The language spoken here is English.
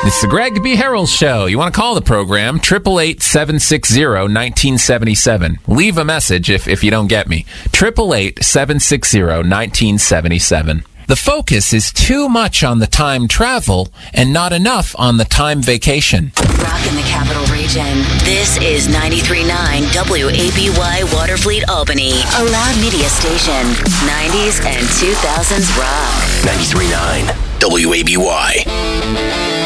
It's the Greg B. Harrell Show. You want to call the program, 888-760-1977. Leave a message if you don't get me. 888-760-1977. The focus is too much on the time travel and not enough on the time vacation. Rock in the Capital Region. This is 93.9 WABY Waterfleet Albany. A loud media station. 90s and 2000s rock. 93.9 WABY.